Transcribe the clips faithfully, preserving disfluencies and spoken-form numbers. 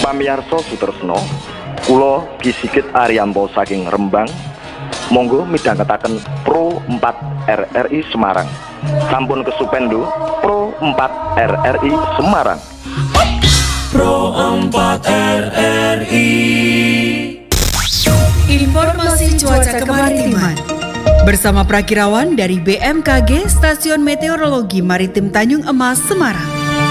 Pamiyarsa Sutresna, kula Bisigit Ariyanto saking Rembang, monggo midhangetaken Pro empat R R I Semarang. Sampun kesupendo Pro empat R R I Semarang. Pro empat R R I. Informasi cuaca kemaritiman bersama Prakirawan dari B M K G Stasiun Meteorologi Maritim Tanjung Emas, Semarang.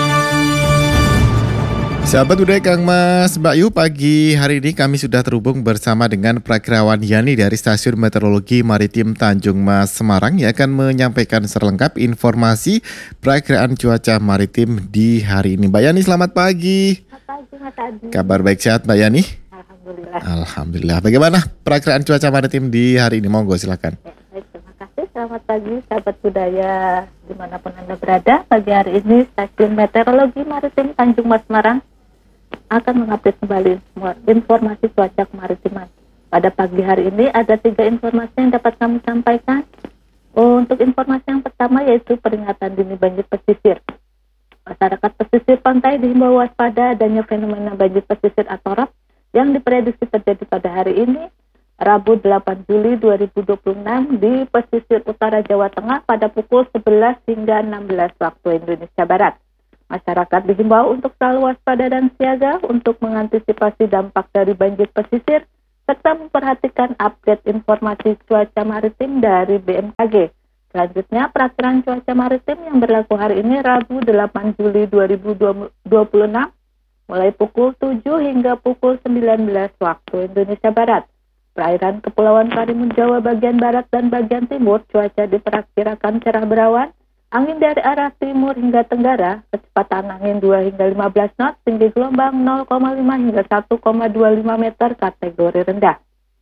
Sahabat Udai Kang Mas Mbak Yu, pagi hari ini kami sudah terhubung bersama dengan Prakirawan Yani dari Stasiun Meteorologi Maritim Tanjung Mas, Semarang yang akan menyampaikan secara lengkap informasi perakiraan cuaca maritim di hari ini. Mbak Yani, selamat pagi. Selamat pagi Mas Adi. Kabar baik, sehat Mbak Yani? Alhamdulillah. Alhamdulillah. Bagaimana perakiraan cuaca maritim di hari ini? Monggo silakan. Ya, baik, terima kasih. Selamat pagi sahabat budaya dimanapun Anda berada. Pagi hari ini Stasiun Meteorologi Maritim Tanjung Mas, Semarang akan mengupdate kembali semua informasi cuaca kemaritiman. Pada pagi hari ini ada tiga informasi yang dapat kami sampaikan. Untuk informasi yang pertama yaitu peringatan dini banjir pesisir. Masyarakat pesisir pantai dihimbau waspada adanya fenomena banjir pesisir atau R A P yang diprediksi terjadi pada hari ini, Rabu delapan Juli dua ribu dua puluh enam di pesisir utara Jawa Tengah pada pukul sebelas hingga enam belas waktu Indonesia Barat. Masyarakat dihimbau untuk selalu waspada dan siaga untuk mengantisipasi dampak dari banjir pesisir serta memperhatikan update informasi cuaca maritim dari B M K G. Selanjutnya, perakiraan cuaca maritim yang berlaku hari ini Rabu delapan Juli dua ribu dua puluh enam mulai pukul tujuh hingga pukul sembilan belas waktu Indonesia Barat. Perairan Kepulauan Karimun Jawa bagian barat dan bagian timur cuaca diperkirakan cerah berawan. Angin dari arah timur hingga tenggara, kecepatan angin dua hingga lima belas knot, tinggi gelombang nol koma lima hingga satu koma dua lima meter kategori rendah.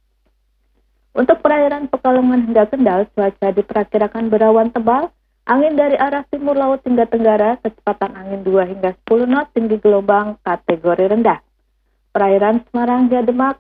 Untuk perairan Pekalongan hingga Kendal, cuaca diperkirakan berawan tebal, angin dari arah timur laut hingga tenggara, kecepatan angin dua hingga sepuluh knot, tinggi gelombang kategori rendah. Perairan Semarang hingga Demak,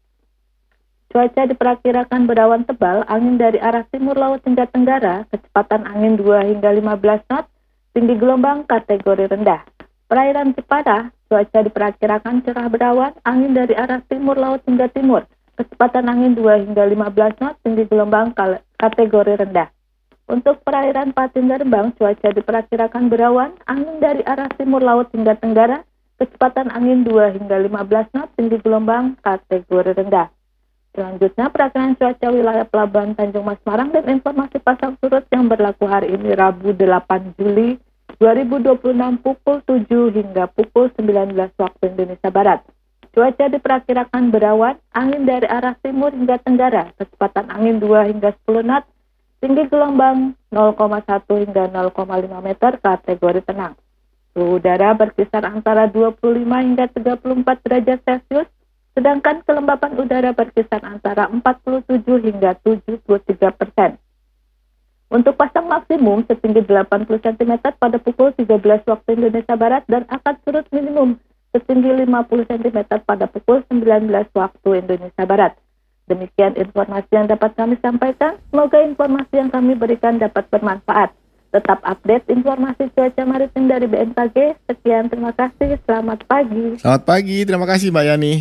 cuaca diperkirakan berawan tebal, angin dari arah timur laut hingga tenggara, kecepatan angin dua hingga lima belas knot, tinggi gelombang kategori rendah. Perairan Jepara, cuaca diperkirakan cerah berawan, angin dari arah timur laut hingga timur, kecepatan angin dua hingga lima belas knot, tinggi gelombang kategori rendah. Untuk perairan Patin dan Rembang, cuaca diperkirakan berawan, angin dari arah timur laut hingga tenggara, kecepatan angin dua hingga lima belas knot, tinggi gelombang kategori rendah. Selanjutnya, perakiraan cuaca wilayah Pelabuhan Tanjung Mas Semarang dan informasi pasang surut yang berlaku hari ini Rabu delapan Juli dua ribu dua puluh enam pukul tujuh hingga pukul sembilan belas waktu Indonesia Barat. Cuaca diperkirakan berawan, angin dari arah timur hingga tenggara, kecepatan angin dua hingga sepuluh knot, tinggi gelombang nol koma satu hingga nol koma lima meter kategori tenang. Suhu udara berkisar antara dua puluh lima hingga tiga puluh empat derajat Celcius. Sedangkan kelembapan udara berkisar antara empat puluh tujuh hingga tujuh puluh tiga persen. Untuk pasang maksimum setinggi delapan puluh sentimeter pada pukul tiga belas waktu Indonesia Barat dan akan surut minimum setinggi lima puluh sentimeter pada pukul sembilan belas waktu Indonesia Barat. Demikian informasi yang dapat kami sampaikan. Semoga informasi yang kami berikan dapat bermanfaat. Tetap update informasi cuaca maritim dari B M K G. Sekian, terima kasih. Selamat pagi. Selamat pagi, terima kasih Mbak Yani.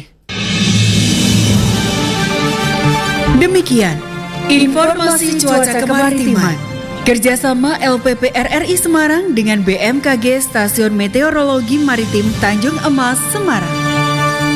Demikian informasi cuaca kemaritiman kerjasama L P P R R I Semarang dengan B M K G Stasiun Meteorologi Maritim Tanjung Emas, Semarang.